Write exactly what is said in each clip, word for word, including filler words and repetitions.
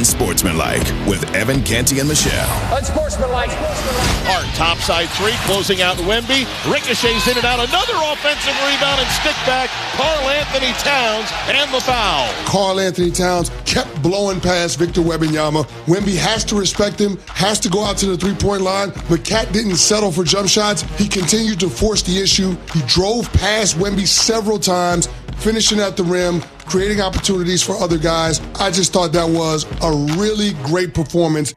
Unsportsmanlike with Evan Canty and Michelle. Unsportsmanlike. Hart, topside three, closing out Wemby. Ricochets in and out. Another offensive rebound and stick back. Karl Anthony Towns and the foul. Karl Anthony Towns kept blowing past Victor Wembanyama. Wemby has to respect him, has to go out to the three-point line, but Cat didn't settle for jump shots. He continued to force the issue. He drove past Wemby several times, finishing at the rim, creating opportunities for other guys. I just thought that was a really great performance.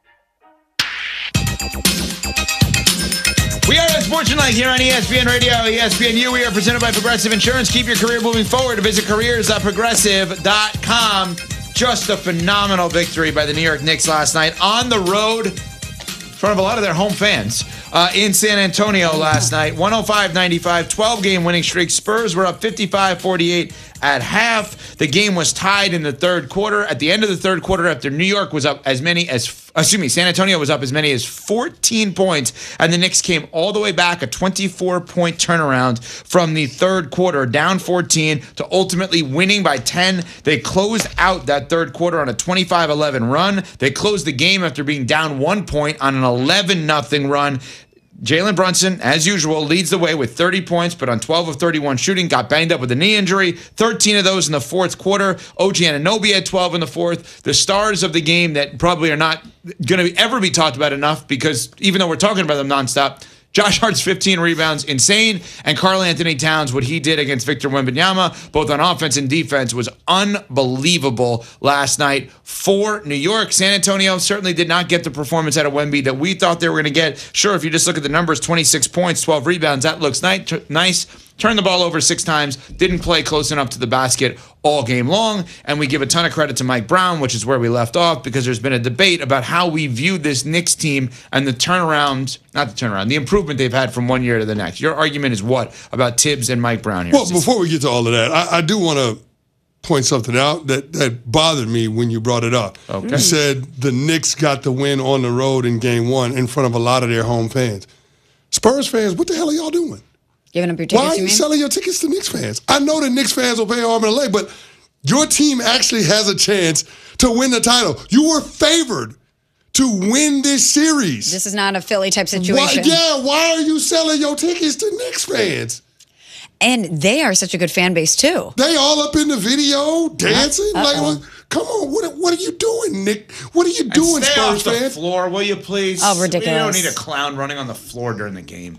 We are Unsportsmanlike here on E S P N Radio, E S P N U. We are presented by Progressive Insurance. Keep your career moving forward. Visit careers dot progressive dot com. Just a phenomenal victory by the New York Knicks last night on the road in front of a lot of their home fans uh, in San Antonio last night. one oh five ninety-five, twelve-game winning streak. Spurs were up fifty-five forty-eight at half. The game was tied in the third quarter. At the end of the third quarter, after New York was up as many as, excuse me, San Antonio was up as many as fourteen points, and the Knicks came all the way back, a twenty-four point turnaround from the third quarter, down fourteen to ultimately winning by ten. They closed out that third quarter on a twenty-five eleven run. They closed the game after being down one point on an eleven nothing run. Jalen Brunson, as usual, leads the way with thirty points, but on twelve of thirty-one shooting, got banged up with a knee injury. thirteen of those in the fourth quarter. O G Anunoby had twelve in the fourth. The stars of the game that probably are not going to ever be talked about enough, because even though we're talking about them nonstop, Josh Hart's fifteen rebounds, insane. And Karl Anthony Towns, what he did against Victor Wembanyama, both on offense and defense, was unbelievable last night for New York. San Antonio certainly did not get the performance out of Wemby that we thought they were going to get. Sure, if you just look at the numbers, twenty-six points, twelve rebounds, that looks nice. Turned the ball over six times, didn't play close enough to the basket all game long, and we give a ton of credit to Mike Brown, which is where we left off, because there's been a debate about how we view this Knicks team and the turnaround, not the turnaround, the improvement they've had from one year to the next. Your argument is what about Tibbs and Mike Brown here? Well, before we get to all of that, I, I do want to point something out that, that bothered me when you brought it up. Okay. You said the Knicks got the win on the road in game one in front of a lot of their home fans. Spurs fans, what the hell are y'all doing? Giving up your tickets, Why are you you mean? selling your tickets to Knicks fans? I know that Knicks fans will pay arm and a leg, but your team actually has a chance to win the title. You were favored to win this series. This is not a Philly type Why, situation. yeah, why are you selling your tickets to Knicks fans? And they are such a good fan base, too. They all up in the video, dancing. Uh-oh. Like, what, come on, what, what are you doing, Nick? What are you doing, and stay Spurs off the fans? floor, will you please? Oh, ridiculous. We don't need a clown running on the floor during the game.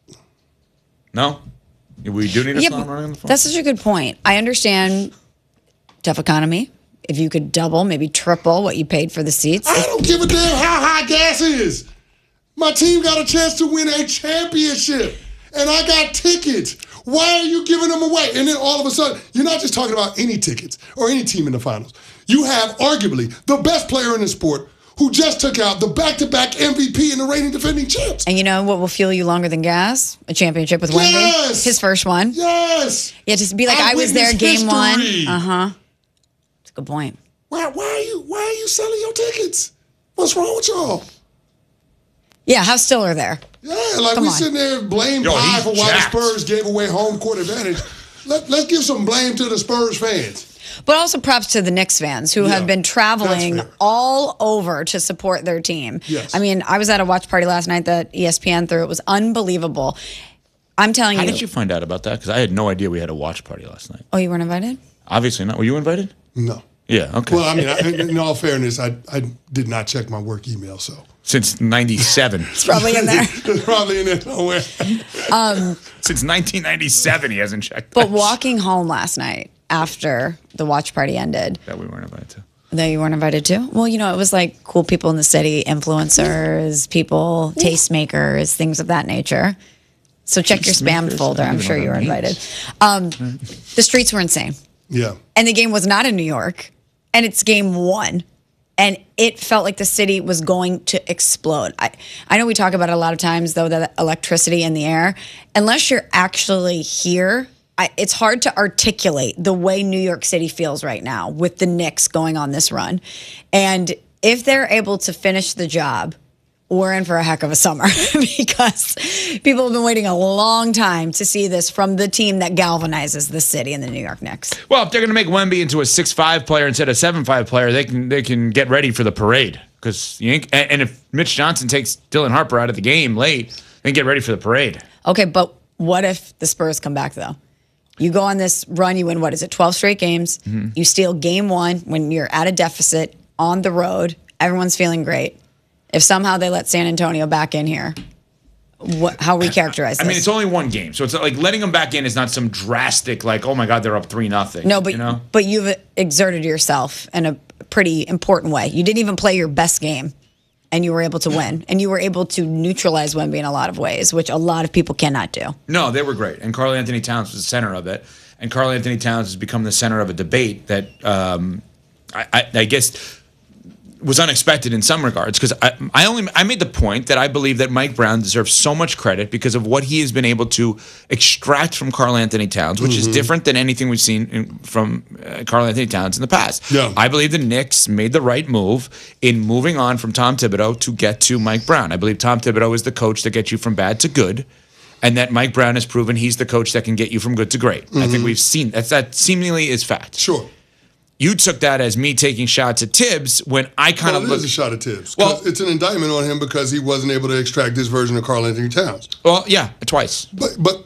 No? We do need a Yeah, clown running on the floor? that's such a good point. I understand tough economy. If you could double, maybe triple what you paid for the seats. I don't give a damn how high gas is. My team got a chance to win a championship, and I got tickets. Why are you giving them away? And then all of a sudden, you're not just talking about any tickets or any team in the finals. You have arguably the best player in the sport who just took out the back-to-back M V P and the reigning defending champs. And you know what will fuel you longer than gas? A championship with Wemby. Yes! His first one. Yes! Yeah, just be like, I I, was there witnessed game one. history. Uh-huh. That's a good point. Why, why are you why are you selling your tickets? What's wrong with y'all? Yeah, how still are there? Yeah, like Come we on. sitting there blame Yo, Pie he's for why jacked. the Spurs gave away home court advantage. Let, let's give some blame to the Spurs fans. But also props to the Knicks fans who Yeah, have been traveling that's fair. all over to support their team. Yes. I mean, I was at a watch party last night that E S P N threw. It was unbelievable. I'm telling How you. did you find out about that? Because I had no idea we had a watch party last night. Oh, you weren't invited? Obviously not. Were you invited? No. Yeah, okay. Well, I mean, I, in all fairness, I I did not check my work email, so Since ninety-seven. It's probably in there. it's probably in there somewhere. Since nineteen ninety-seven, he hasn't checked But that. walking home last night after the watch party ended, That we weren't invited to. that you weren't invited to? Well, you know, it was like cool people in the city, influencers, people, tastemakers, things of that nature. So check your spam Tastemakers? folder. I don't I'm even sure know you were what that invited. Um, the streets were insane. Yeah. And the game was not in New York. And it's game one. And it felt like the city was going to explode. I, I know we talk about it a lot of times, though, that electricity in the air. Unless you're actually here, I, it's hard to articulate the way New York City feels right now with the Knicks going on this run. And if they're able to finish the job we're in for a heck of a summer because people have been waiting a long time to see this from the team that galvanizes the city and the New York Knicks. Well, if they're going to make Wemby into a six five player instead of seven five player, they can they can get ready for the parade. Because you ain't, and if Mitch Johnson takes Dylan Harper out of the game late, then get ready for the parade. Okay, but what if the Spurs come back though? You go on this run, you win, what is it, twelve straight games. Mm-hmm. You steal game one when you're at a deficit on the road. Everyone's feeling great. If somehow they let San Antonio back in here, what, how we characterize this? I mean, it's only one game. So it's like letting them back in is not some drastic, like, oh my God, they're up three nothing. No, but, you know? but you've exerted yourself in a pretty important way. You didn't even play your best game, and you were able to win. And you were able to neutralize Wemby in a lot of ways, which a lot of people cannot do. No, they were great. And Karl Anthony Towns was the center of it. And Karl Anthony Towns has become the center of a debate that um, I, I, I guess was unexpected in some regards. Because I, I only I made the point that I believe that Mike Brown deserves so much credit because of what he has been able to extract from Karl Anthony Towns, which mm-hmm. is different than anything we've seen in, from uh, Karl Anthony Towns in the past. Yeah. I believe the Knicks made the right move in moving on from Tom Thibodeau to get to Mike Brown. I believe Tom Thibodeau is the coach that gets you from bad to good. And that Mike Brown has proven he's the coach that can get you from good to great. Mm-hmm. I think we've seen that. That seemingly is fact. Sure. You took that as me taking shots at Tibbs when I kind well, of it looked. is a shot at Tibbs. Well, it's an indictment on him because he wasn't able to extract this version of Karl Anthony Towns. Well, yeah, twice. But but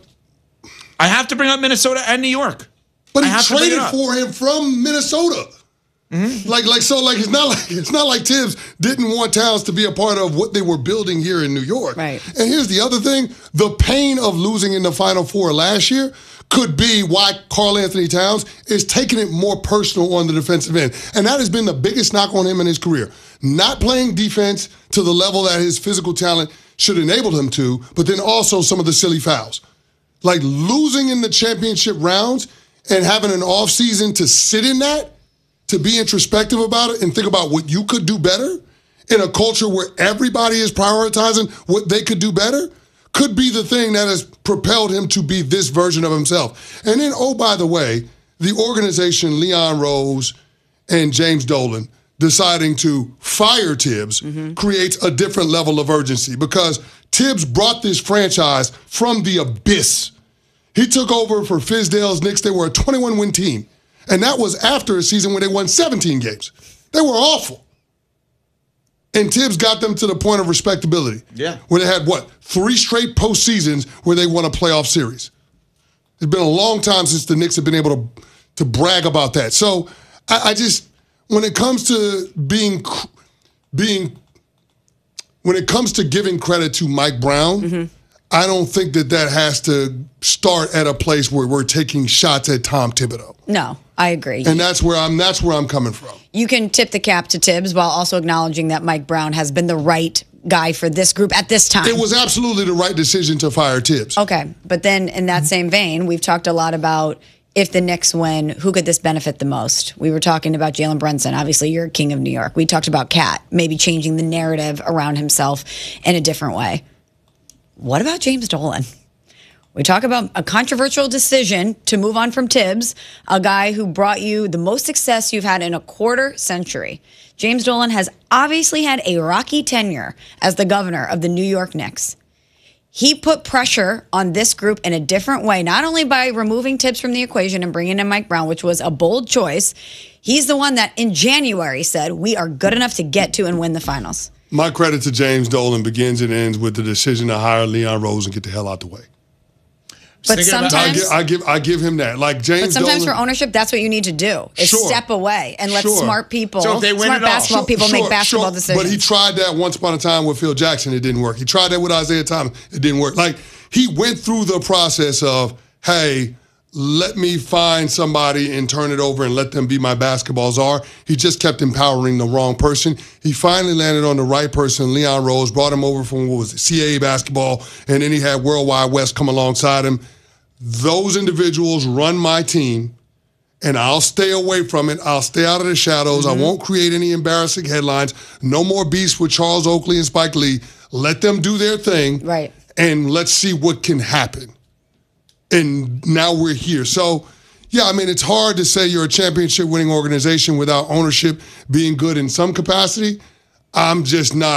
I have to bring up Minnesota and New York. But I he have to bring traded it up. for him from Minnesota. Mm-hmm. Like like so like it's not like it's not like Tibbs didn't want Towns to be a part of what they were building here in New York. Right. And here's the other thing: the pain of losing in the Final Four last year could be why Karl Anthony Towns is taking it more personal on the defensive end, and that has been the biggest knock on him in his career. Not playing defense to the level that his physical talent should enable him to, but then also some of the silly fouls, like losing in the championship rounds and having an offseason to sit in that. To be introspective about it and think about what you could do better in a culture where everybody is prioritizing what they could do better could be the thing that has propelled him to be this version of himself. And then, oh, by the way, the organization, Leon Rose and James Dolan, deciding to fire Tibbs mm-hmm. creates a different level of urgency because Tibbs brought this franchise from the abyss. He took over for Fizdale's Knicks. They were a twenty-one win team. And that was after a season where they won seventeen games. They were awful. And Tibbs got them to the point of respectability. Yeah. Where they had, what, three straight postseasons where they won a playoff series. It's been a long time since the Knicks have been able to, to brag about that. So I, I just, when it comes to being, being, when it comes to giving credit to Mike Brown, mm-hmm. I don't think that that has to start at a place where we're taking shots at Tom Thibodeau. No, I agree. And that's where I'm that's where I'm coming from. You can tip the cap to Tibbs while also acknowledging that Mike Brown has been the right guy for this group at this time. It was absolutely the right decision to fire Tibbs. Okay, but then in that same vein, we've talked a lot about if the Knicks win, who could this benefit the most? We were talking about Jalen Brunson. Obviously, you're king of New York. We talked about Cat, maybe changing the narrative around himself in a different way. What about James Dolan? We talk about a controversial decision to move on from Tibbs, a guy who brought you the most success you've had in a quarter century. James Dolan has obviously had a rocky tenure as the governor of the New York Knicks. He put pressure on this group in a different way, not only by removing Tibbs from the equation and bringing in Mike Brown, which was a bold choice. He's the one that in January said, we are good enough to get to and win the finals. My credit to James Dolan begins and ends with the decision to hire Leon Rose and get the hell out the way. But sometimes I give, I give I give him that. Like James But sometimes Dolan, for ownership, that's what you need to do. Is sure. step away and let Sure. smart people, So if they win smart it all. basketball Sure, people Sure, make basketball sure. decisions. But he tried that once upon a time with Phil Jackson. It didn't work. He tried that with Isaiah Thomas. It didn't work. Like, he went through the process of, hey, let me find somebody and turn it over and let them be my basketball czar. He just kept empowering the wrong person. He finally landed on the right person, Leon Rose, brought him over from, what was it, C A A basketball, and then he had Worldwide West come alongside him. Those individuals run my team, and I'll stay away from it. I'll stay out of the shadows. Mm-hmm. I won't create any embarrassing headlines. No more beefs with Charles Oakley and Spike Lee. Let them do their thing. Right. And let's see what can happen. And now we're here. So, yeah, I mean, it's hard to say you're a championship-winning organization without ownership being good in some capacity. I'm just not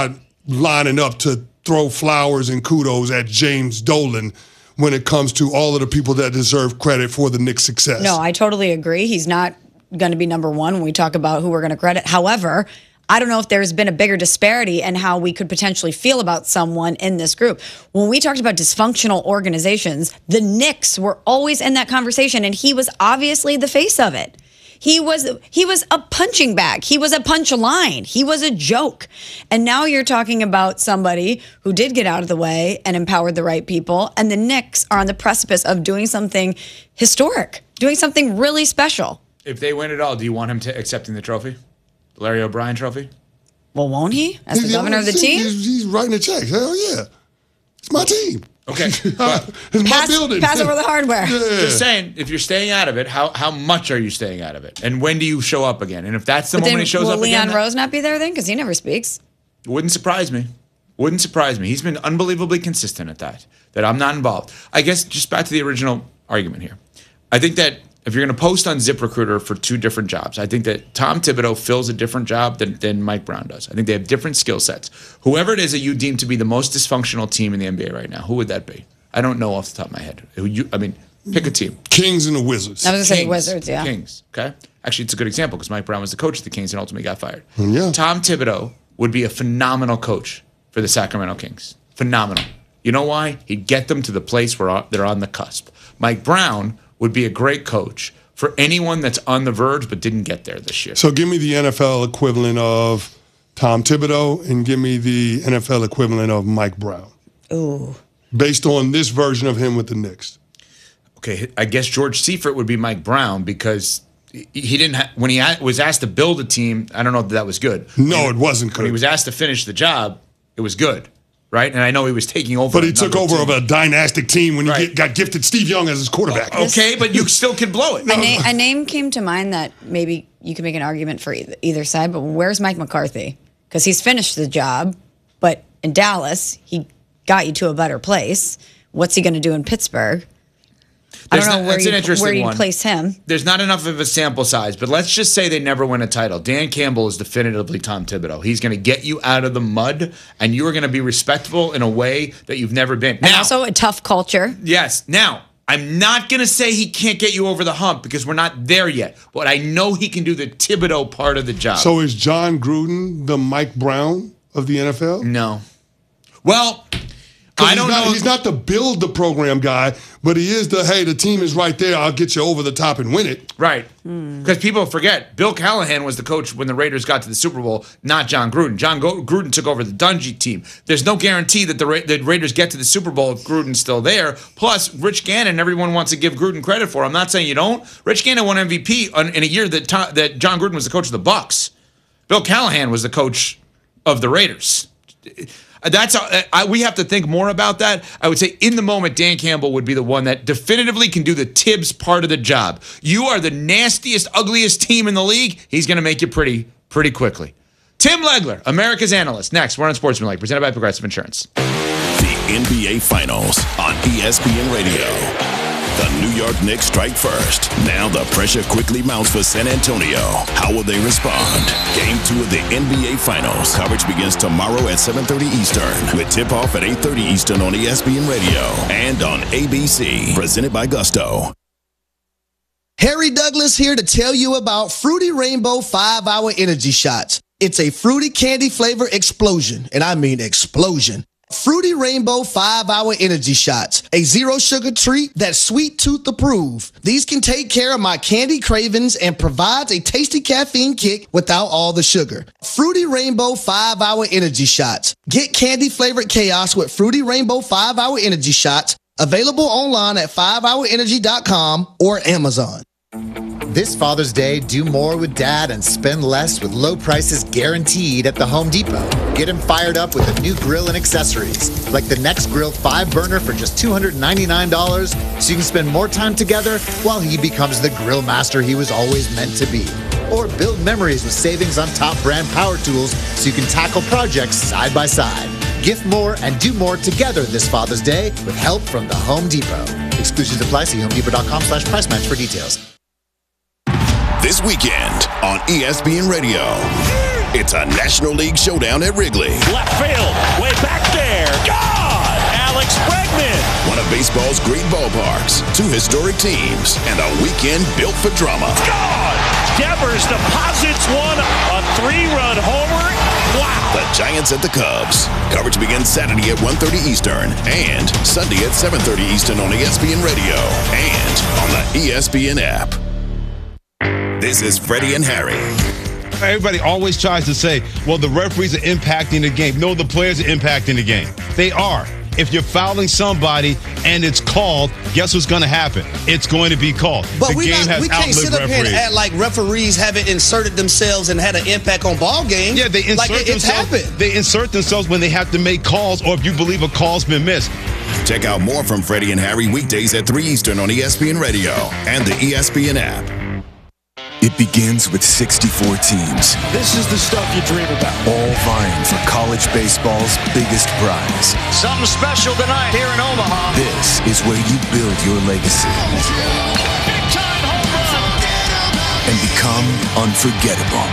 lining up to throw flowers and kudos at James Dolan when it comes to all of the people that deserve credit for the Knicks' success. No, I totally agree. He's not going to be number one when we talk about who we're going to credit. However, I don't know if there's been a bigger disparity in how we could potentially feel about someone in this group. When we talked about dysfunctional organizations, the Knicks were always in that conversation, and he was obviously the face of it. He was he was a punching bag. He was a punchline. He was a joke. And now you're talking about somebody who did get out of the way and empowered the right people, and the Knicks are on the precipice of doing something historic, doing something really special. If they win it all, do you want him to accepting the trophy? The Larry O'Brien trophy? Well, won't he? As the He's- governor of the he's- team? He's, he's writing a check. Hell yeah. It's my team. Okay. it's but my Pass, building. pass over the hardware. just saying, if you're staying out of it, how how much are you staying out of it? And when do you show up again? And if that's the But then moment he shows will up Leon again, Rose not be there then? Because he never speaks. wouldn't surprise me. Wouldn't surprise me. He's been unbelievably consistent at that, that I'm not involved. I guess just back to the original argument here. I think that if you're going to post on ZipRecruiter for two different jobs, I think that Tom Thibodeau fills a different job than, than Mike Brown does. I think they have different skill sets. Whoever it is that you deem to be the most dysfunctional team in the N B A right now, who would that be? I don't know off the top of my head. Who you, I mean, pick a team. Kings and the Wizards. I was going to say Kings. Wizards, yeah. Kings, okay? Actually, it's a good example because Mike Brown was the coach of the Kings and ultimately got fired. Yeah. Tom Thibodeau would be a phenomenal coach for the Sacramento Kings. Phenomenal. You know why? He'd get them to the place where they're on the cusp. Mike Brown would be a great coach for anyone that's on the verge but didn't get there this year. So give me the N F L equivalent of Tom Thibodeau and give me the N F L equivalent of Mike Brown. Ooh. Based on this version of him with the Knicks. Okay, I guess George Seifert would be Mike Brown because he didn't ha- when he ha- was asked to build a team, I don't know if that was good. No, it wasn't good. When he was asked to finish the job, it was good, right? And I know he was taking over. But he took over team. of a dynastic team when he Right. get, got gifted Steve Young as his quarterback. Okay, but you still can blow it. A, na- a name came to mind that maybe you can make an argument for either, either side, but where's Mike McCarthy? Because he's finished the job, but in Dallas, he got you to a better place. What's he going to do in Pittsburgh? I There's don't know not- where that's you an interesting where you one. place him. There's not enough of a sample size, but let's just say they never win a title. Dan Campbell is definitively Tom Thibodeau. He's going to get you out of the mud, and you are going to be respectable in a way that you've never been. And Now, also a tough culture. yes. Now, I'm not going to say he can't get you over the hump because we're not there yet, but I know he can do the Thibodeau part of the job. So is John Gruden the Mike Brown of the N F L? no. Well, 'Cause I he's don't not, know. He's not the build the program guy, but he is the, hey, the team is right there. I'll get you over the top and win it. Right. Because people forget, Bill Callahan was the coach when the Raiders got to the Super Bowl, not John Gruden. John Go- Gruden took over the Dungy team. There's no guarantee that the, Ra- the Raiders get to the Super Bowl if Gruden's still there. Plus, Rich Gannon, everyone wants to give Gruden credit for. I'm not saying you don't. Rich Gannon won M V P on, in a year that, to- that John Gruden was the coach of the Bucks. Bill Callahan was the coach of the Raiders. That's I, we have to think more about that. I would say in the moment, Dan Campbell would be the one that definitively can do the Tibbs part of the job. You are the nastiest, ugliest team in the league. He's going to make you pretty, pretty quickly. Tim Legler, America's analyst. Next, we're on Sportsmanlike, presented by Progressive Insurance. The N B A Finals on E S P N Radio. The New York Knicks strike first. Now the pressure quickly mounts for San Antonio. How will they respond? Game two of the N B A Finals. Coverage begins tomorrow at seven thirty Eastern with tip-off at eight thirty Eastern on E S P N Radio and on A B C. Presented by Gusto. Harry Douglas here to tell you about Fruity Rainbow five hour Energy Shots. It's a fruity candy flavor explosion, and I mean explosion. Fruity Rainbow five hour Energy Shots, a zero sugar treat that's sweet tooth approved. These can take care of my candy cravings and provides a tasty caffeine kick without all the sugar. Fruity Rainbow five hour Energy Shots. Get candy flavored chaos with Fruity Rainbow five hour Energy Shots. Available online at five hour energy dot com or Amazon. This Father's Day, do more with Dad and spend less with low prices guaranteed at the Home Depot. Get him fired up with a new grill and accessories, like the Next Grill five burner for just two hundred ninety-nine dollars, so you can spend more time together while he becomes the grill master he was always meant to be. Or build memories with savings on top brand power tools so you can tackle projects side by side. Gift more and do more together this Father's Day with help from the Home Depot. Exclusions apply. See home depot dot com slash price match for details. This weekend on E S P N Radio. It's a National League showdown at Wrigley. Left field, way back there. God! Alex Bregman. One of baseball's great ballparks, two historic teams, and a weekend built for drama. God! Devers deposits one, a three-run homer. Wow! The Giants at the Cubs. Coverage begins Saturday at one thirty Eastern and Sunday at seven thirty Eastern on E S P N Radio and on the E S P N app. This is Freddie and Harry. Everybody always tries to say, well, the referees are impacting the game. No, the players are impacting the game. They are. If you're fouling somebody and it's called, guess what's going to happen? It's going to be called. But the we, game not, has we can't sit up referees. here and act like referees haven't inserted themselves and had an impact on ball games. Yeah, they insert like it, it's themselves. happened. They insert themselves when they have to make calls or if you believe a call's been missed. Check out more from Freddie and Harry weekdays at three Eastern on E S P N Radio and the E S P N app. It begins with sixty-four teams. This is the stuff you dream about. All vying for college baseball's biggest prize. Something special tonight here in Omaha. This is where you build your legacy Big time home run. and become unforgettable.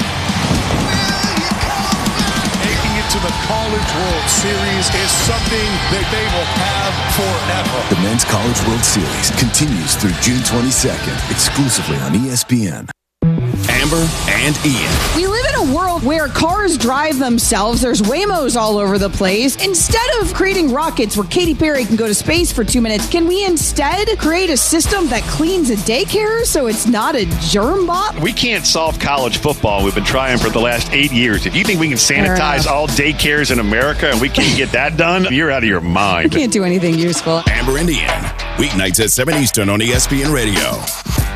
Making it to the College World Series is something that they will have forever. The Men's College World Series continues through June twenty-second, exclusively on E S P N. Amber and Ian. We live in a world where cars drive themselves. There's Waymos all over the place. Instead of creating rockets where Katy Perry can go to space for two minutes, can we instead create a system that cleans a daycare so it's not a germ bomb? We can't solve college football. We've been trying for the last eight years. If you think we can sanitize all daycares in America and we can't get that done, you're out of your mind. We can't do anything useful. Amber and Ian. Weeknights at seven Eastern on E S P N Radio.